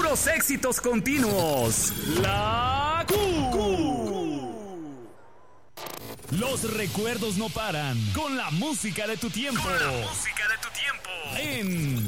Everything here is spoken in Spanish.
puros éxitos continuos. La Los recuerdos no paran con la música de tu tiempo. En